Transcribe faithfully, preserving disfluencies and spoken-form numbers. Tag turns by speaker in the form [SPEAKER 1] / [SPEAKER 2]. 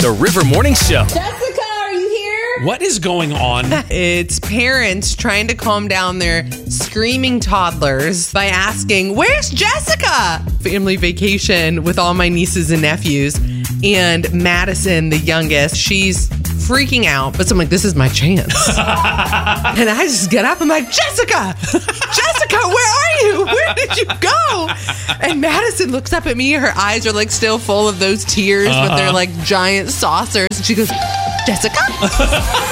[SPEAKER 1] The River Morning Show.
[SPEAKER 2] Jessica, are you here?
[SPEAKER 3] What is going on?
[SPEAKER 4] It's parents trying to calm down their screaming toddlers by asking, "Where's Jessica?" Family vacation with all my nieces and nephews. And Madison, the youngest, she's freaking out. But so I'm like, this is my chance. And I just get up. I'm like, Jessica! Jessica, where are you? Where did you go? And Madison looks up at me. Her eyes are like still full of those tears, uh-huh. but they're like giant saucers. And she goes, Jessica?